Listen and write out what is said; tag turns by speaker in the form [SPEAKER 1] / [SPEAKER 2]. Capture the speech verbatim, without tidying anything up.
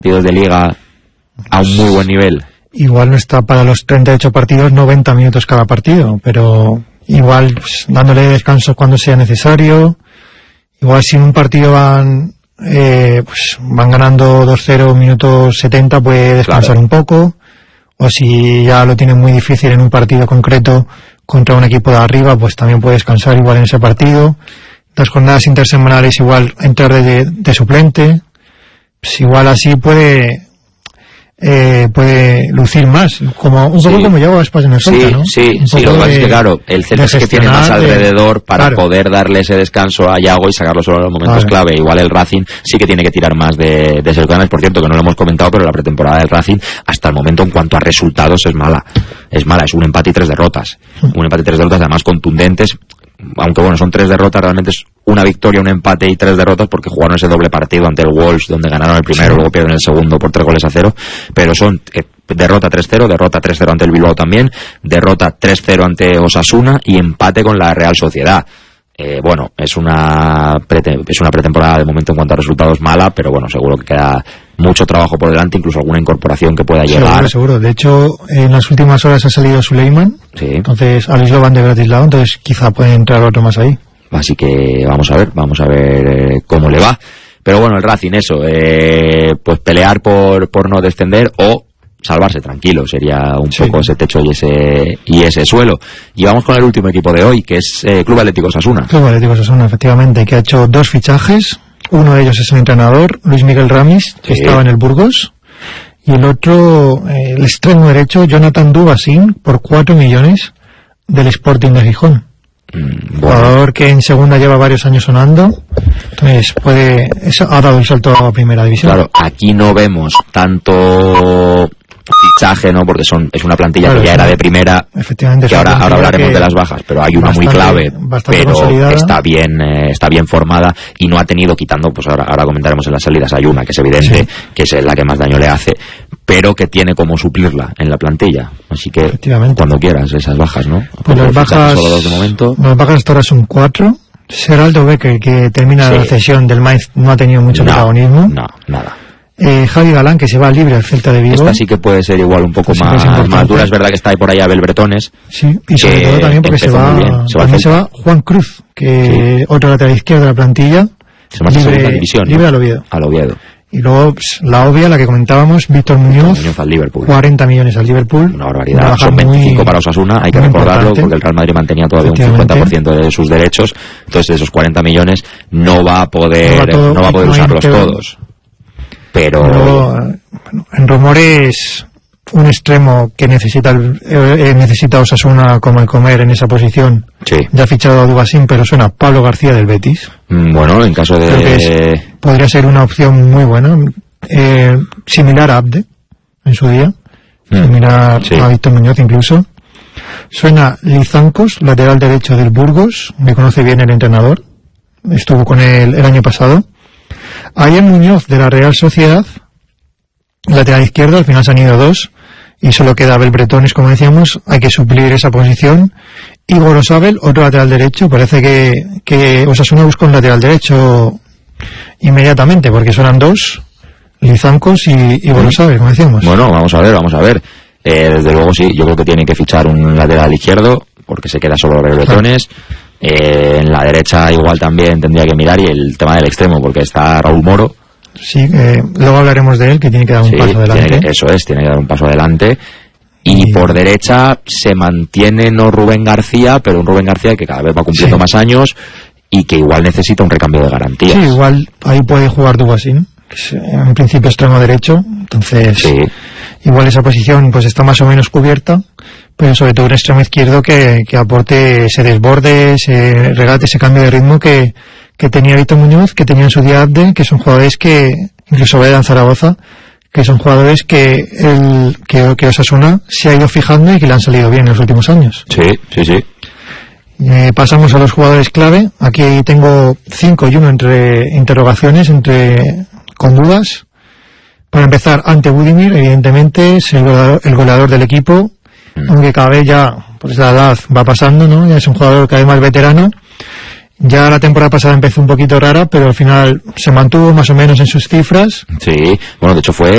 [SPEAKER 1] partidos de liga a un muy buen nivel.
[SPEAKER 2] Igual no está para los treinta y ocho partidos noventa minutos cada partido, pero igual pues, dándole descanso cuando sea necesario. Igual si en un partido van eh, pues van ganando dos cero minutos setenta, puede descansar claro. un poco, o si ya lo tienen muy difícil en un partido concreto contra un equipo de arriba, pues también puede descansar igual en ese partido. Las jornadas intersemanales igual entrar de, de suplente, pues igual así puede eh, puede lucir más, como un poco sí. como lleva Aspas en el Celta,
[SPEAKER 1] sí,
[SPEAKER 2] ¿no?
[SPEAKER 1] Sí,
[SPEAKER 2] un
[SPEAKER 1] sí, lo que pasa es que claro, el Celta es que tiene más alrededor de, para claro. poder darle ese descanso a Yago y sacarlo solo en los momentos claro. clave. Igual el Racing sí que tiene que tirar más de, de Sergio Canales, por cierto, que no lo hemos comentado, pero la pretemporada del Racing hasta el momento en cuanto a resultados es mala, es mala, es un empate y tres derrotas, un empate y tres derrotas además contundentes. Aunque bueno, son tres derrotas, realmente es una victoria, un empate y tres derrotas porque jugaron ese doble partido ante el Wolves donde ganaron el primero, sí. luego pierden el segundo por tres goles a cero, pero son eh, derrota tres cero, derrota tres cero ante el Bilbao también, derrota tres cero ante Osasuna y empate con la Real Sociedad. Eh, bueno, es una prete- es una pretemporada de momento en cuanto a resultados mala, pero bueno, seguro que queda mucho trabajo por delante, incluso alguna incorporación que pueda llegar.
[SPEAKER 2] Seguro, seguro. De hecho, en las últimas horas ha salido Suleiman,
[SPEAKER 1] sí.
[SPEAKER 2] entonces Alex lo van de Bratislava, entonces quizá puede entrar otro más ahí.
[SPEAKER 1] Así que vamos a ver, vamos a ver eh, cómo le va. Pero bueno, el Racing eso, eh, pues pelear por, por no descender o salvarse tranquilo, sería un sí. poco ese techo y ese y ese suelo. Y vamos con el último equipo de hoy, que es eh, Club Atlético Osasuna.
[SPEAKER 2] Club Atlético Osasuna, efectivamente, que ha hecho dos fichajes. Uno de ellos es el entrenador, Luis Miguel Ramis, que sí. estaba en el Burgos, y el otro, eh, el extremo derecho, Jonathan Dubasín, por cuatro millones del Sporting de Gijón. Mm, bueno. Jugador que en segunda lleva varios años sonando, entonces puede, eso ha dado el salto a primera división.
[SPEAKER 1] Claro, aquí no vemos tanto fichaje, ¿no? Porque son es una plantilla claro, que ya era de primera,
[SPEAKER 2] efectivamente,
[SPEAKER 1] que ahora, ahora hablaremos
[SPEAKER 2] que
[SPEAKER 1] de las bajas, pero hay una bastante, muy clave, pero consolidada. está bien eh, está bien formada y no ha tenido, quitando, pues ahora, ahora comentaremos en las salidas, hay una que es evidente, sí. que es la que más daño le hace, pero que tiene como suplirla en la plantilla, así que cuando quieras, esas bajas, ¿no?
[SPEAKER 2] Pues las bajas,
[SPEAKER 1] solo dos de momento.
[SPEAKER 2] Las bajas hasta ahora son cuatro. Seraldo Becker, que termina sí. la cesión del Mainz, no ha tenido mucho
[SPEAKER 1] no,
[SPEAKER 2] protagonismo.
[SPEAKER 1] No, nada.
[SPEAKER 2] Eh, Javi Galán, que se va libre al Celta de Vigo.
[SPEAKER 1] Esta sí que puede ser igual un poco más, más dura. Es verdad que está ahí por ahí Abel Bretones.
[SPEAKER 2] Sí, y sobre todo también porque se va, se va, se va Juan Cruz, que sí. otro lateral izquierdo de la plantilla.
[SPEAKER 1] Se va a segunda división,
[SPEAKER 2] libre
[SPEAKER 1] ¿no?
[SPEAKER 2] al Oviedo.
[SPEAKER 1] Al Oviedo.
[SPEAKER 2] Y luego pues, la obvia, la que comentábamos, Víctor Muñoz,
[SPEAKER 1] Muñoz al Liverpool.
[SPEAKER 2] cuarenta millones al Liverpool.
[SPEAKER 1] Una barbaridad. Son veinticinco muy, para Osasuna, hay que recordarlo, importante. Porque el Real Madrid mantenía todavía un cincuenta por ciento de sus derechos. Entonces esos cuarenta millones no va a poder, no va, todo, no va a poder no usarlos entero. todos. Pero...
[SPEAKER 2] Pero bueno, en rumores, un extremo que necesita el, eh, necesita Osasuna como el comer en esa posición.
[SPEAKER 1] Sí.
[SPEAKER 2] Ya ha fichado a Dubasín, pero suena Pablo García del Betis.
[SPEAKER 1] Mm, bueno, en caso de...
[SPEAKER 2] Es, podría ser una opción muy buena, eh, similar a Abde en su día, mm. similar sí. a Víctor Muñoz incluso. Suena Lizancos, lateral derecho del Burgos, me conoce bien el entrenador, estuvo con él el año pasado. Ayer Muñoz de la Real Sociedad, lateral izquierdo, al final se han ido dos y solo queda Abel Bretones, como decíamos, hay que suplir esa posición. Igor Osabel, otro lateral derecho, parece que, que Osasuna busca un lateral derecho inmediatamente, porque suenan dos, Lizancos y Igor Osabel, como decíamos.
[SPEAKER 1] Bueno, vamos a ver, vamos a ver. Eh, desde luego sí, yo creo que tiene que fichar un lateral izquierdo, porque se queda solo Abel Bretones. Claro. Eh, en la derecha igual también tendría que mirar, y el tema del extremo, porque está Raúl Moro.
[SPEAKER 2] Sí, eh, luego hablaremos de él, que tiene que dar un sí, paso adelante.
[SPEAKER 1] Tiene que, eso es, tiene que dar un paso adelante. Y, y por derecha se mantiene no Rubén García, pero un Rubén García que cada vez va cumpliendo sí. más años y que igual necesita un recambio de garantías.
[SPEAKER 2] Sí, igual ahí puede jugar Dubasín, que es en principio extremo derecho, entonces
[SPEAKER 1] sí.
[SPEAKER 2] igual esa posición pues está más o menos cubierta, pero sobre todo un extremo izquierdo que, que aporte ese desborde, ese regate, ese cambio de ritmo que, que tenía Víctor Muñoz, que tenía en su día Abde, que son jugadores que, incluso Vedan Zaragoza, que son jugadores que el que, que Osasuna se ha ido fijando y que le han salido bien en los últimos años.
[SPEAKER 1] Sí, sí, sí.
[SPEAKER 2] Eh, pasamos a los jugadores clave. Aquí tengo cinco y uno entre interrogaciones, entre con dudas. Para empezar, Ante Budimir, evidentemente, es el goleador, el goleador del equipo, mm. aunque cada vez ya, pues la edad va pasando, ¿no? Ya es un jugador cada vez más veterano. Ya la temporada pasada empezó un poquito rara, pero al final se mantuvo más o menos en sus cifras.
[SPEAKER 1] Sí, bueno, de hecho fue